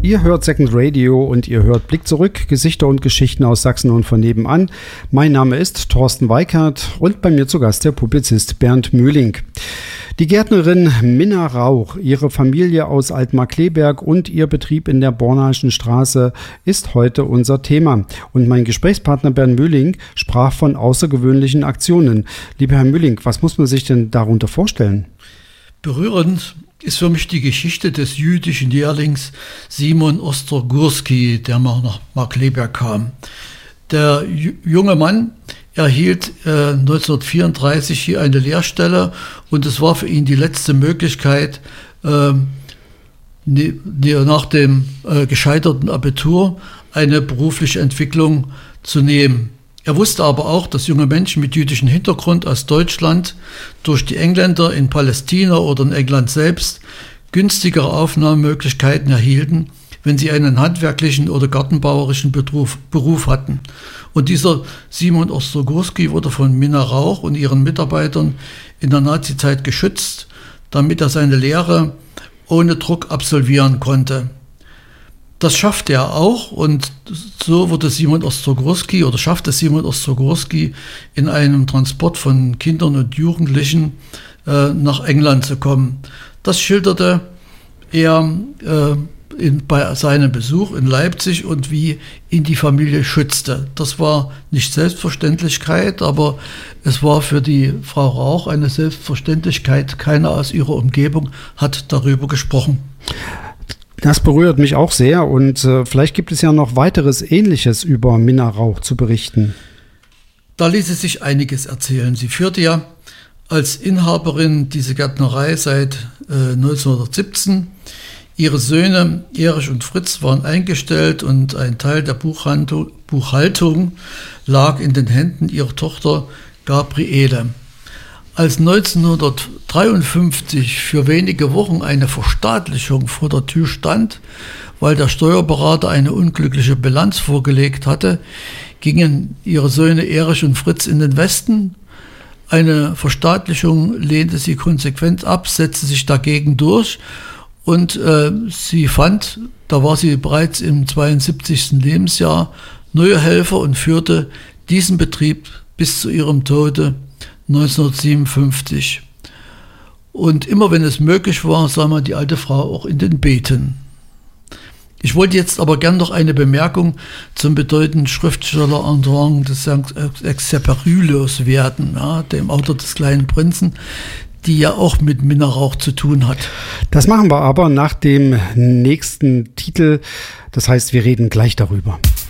Ihr hört Second Radio und ihr hört Blick zurück, Gesichter und Geschichten aus Sachsen und von nebenan. Mein Name ist Thorsten Weikert und bei mir zu Gast der Publizist Bernd Mühling. Die Gärtnerin Minna Rauch, ihre Familie aus Altmark-Kleberg und ihr Betrieb in der Bornhayschen Straße ist heute unser Thema. Und mein Gesprächspartner Bernd Mühling sprach von außergewöhnlichen Aktionen. Lieber Herr Mühling, was muss man sich denn darunter vorstellen? Berührend ist für mich die Geschichte des jüdischen Lehrlings Simon Ostrogurski, der nach Markkleeberg kam. Der junge Mann erhielt 1934 hier eine Lehrstelle und es war für ihn die letzte Möglichkeit, nach dem gescheiterten Abitur eine berufliche Entwicklung zu nehmen. Er wusste aber auch, dass junge Menschen mit jüdischem Hintergrund aus Deutschland durch die Engländer in Palästina oder in England selbst günstigere Aufnahmemöglichkeiten erhielten, wenn sie einen handwerklichen oder gartenbauerischen Beruf hatten. Und dieser Simon Ostrogurski wurde von Minna Rauch und ihren Mitarbeitern in der Nazizeit geschützt, damit er seine Lehre ohne Druck absolvieren konnte. Das schaffte er auch und so schaffte Simon Ostrogurski in einem Transport von Kindern und Jugendlichen nach England zu kommen. Das schilderte er bei seinem Besuch in Leipzig und wie ihn die Familie schützte. Das war nicht Selbstverständlichkeit, aber es war für die Frau Rauch eine Selbstverständlichkeit. Keiner aus ihrer Umgebung hat darüber gesprochen. Das berührt mich auch sehr und vielleicht gibt es ja noch weiteres Ähnliches über Minna Rauch zu berichten. Da ließe sich einiges erzählen. Sie führte ja als Inhaberin diese Gärtnerei seit 1917. Ihre Söhne Erich und Fritz waren eingestellt und ein Teil der Buchhaltung lag in den Händen ihrer Tochter Gabriele. Als 1953 für wenige Wochen eine Verstaatlichung vor der Tür stand, weil der Steuerberater eine unglückliche Bilanz vorgelegt hatte, gingen ihre Söhne Erich und Fritz in den Westen. Eine Verstaatlichung lehnte sie konsequent ab, setzte sich dagegen durch und sie fand, da war sie bereits im 72. Lebensjahr, neue Helfer und führte diesen Betrieb bis zu ihrem Tode 1957. Und immer wenn es möglich war, sah man die alte Frau auch in den Beeten. Ich wollte jetzt aber gern noch eine Bemerkung zum bedeutenden Schriftsteller Antoine de Saint-Exupéry loswerden, dem Autor des Kleinen Prinzen, die ja auch mit Minna Rauch zu tun hat. Das machen wir aber nach dem nächsten Titel. Das heißt, wir reden gleich darüber.